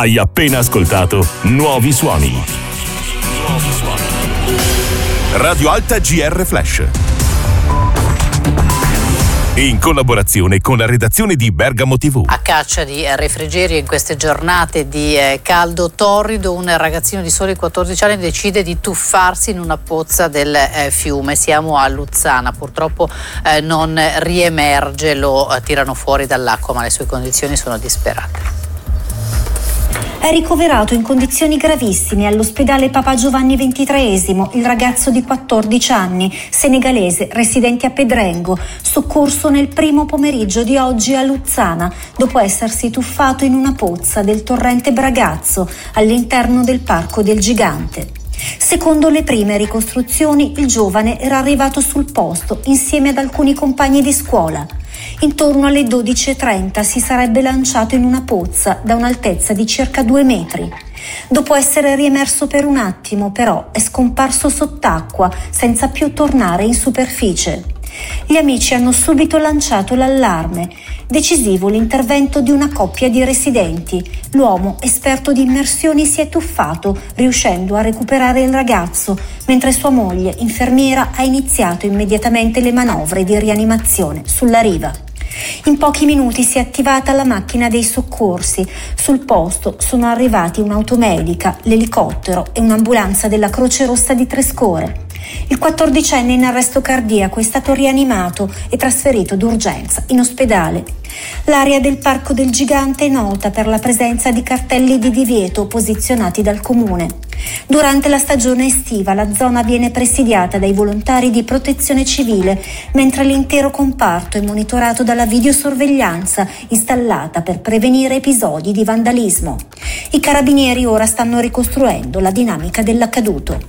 Hai appena ascoltato Nuovi Suoni. Radio Alta GR Flash. In collaborazione con la redazione di Bergamo TV. A caccia di refrigerio in queste giornate di caldo torrido, un ragazzino di soli 14 anni decide di tuffarsi in una pozza del fiume. Siamo a Luzzana, purtroppo non riemerge, lo tirano fuori dall'acqua, ma le sue condizioni sono disperate. È ricoverato in condizioni gravissime all'ospedale Papa Giovanni XXIII il ragazzo di 14 anni, senegalese, residente a Pedrengo, soccorso nel primo pomeriggio di oggi a Luzzana, dopo essersi tuffato in una pozza del torrente Bragazzo, all'interno del Parco del Gigante. Secondo le prime ricostruzioni, il giovane era arrivato sul posto insieme ad alcuni compagni di scuola. Intorno alle 12:30 si sarebbe lanciato in una pozza da un'altezza di circa 2 metri. Dopo essere riemerso per un attimo, però, è scomparso sott'acqua senza più tornare in superficie. Gli amici hanno subito lanciato l'allarme. Decisivo l'intervento di una coppia di residenti. L'uomo, esperto di immersioni, si è tuffato, riuscendo a recuperare il ragazzo, mentre sua moglie, infermiera, ha iniziato immediatamente le manovre di rianimazione sulla riva. In pochi minuti si è attivata la macchina dei soccorsi. Sul posto sono arrivati un'automedica, l'elicottero e un'ambulanza della Croce Rossa di Trescore. Il 14enne in arresto cardiaco è stato rianimato e trasferito d'urgenza in ospedale. L'area del Parco del Gigante è nota per la presenza di cartelli di divieto posizionati dal comune. Durante la stagione estiva la zona viene presidiata dai volontari di protezione civile, mentre l'intero comparto è monitorato dalla videosorveglianza installata per prevenire episodi di vandalismo. I carabinieri ora stanno ricostruendo la dinamica dell'accaduto.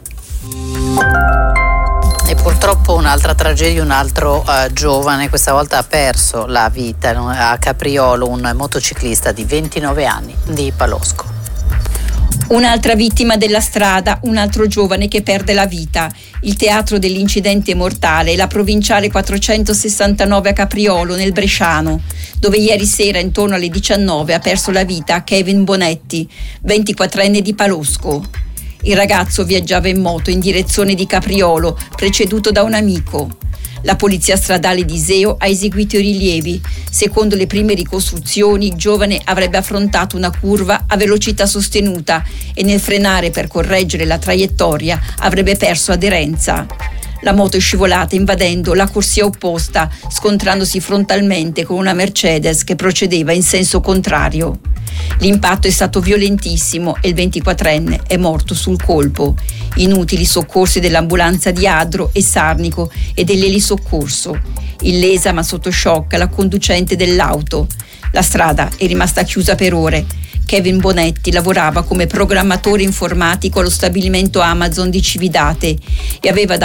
E purtroppo un'altra tragedia, un altro giovane questa volta ha perso la vita a Capriolo, un motociclista di 29 anni di Palosco. Un'altra vittima della strada, un altro giovane che perde la vita. Il teatro dell'incidente mortale è la provinciale 469 a Capriolo, nel Bresciano, dove ieri sera intorno alle 19 ha perso la vita Kevin Bonetti, 24enne di Palosco. Il ragazzo viaggiava in moto in direzione di Capriolo, preceduto da un amico. La polizia stradale di Iseo ha eseguito i rilievi. Secondo le prime ricostruzioni, il giovane avrebbe affrontato una curva a velocità sostenuta e nel frenare per correggere la traiettoria avrebbe perso aderenza. La moto è scivolata invadendo la corsia opposta, scontrandosi frontalmente con una Mercedes che procedeva in senso contrario. L'impatto è stato violentissimo e il 24enne è morto sul colpo. Inutili soccorsi dell'ambulanza di Adro e Sarnico e dell'elisoccorso. Illesa ma sotto shock la conducente dell'auto. La strada è rimasta chiusa per ore. Kevin Bonetti lavorava come programmatore informatico allo stabilimento Amazon di Cividate e aveva da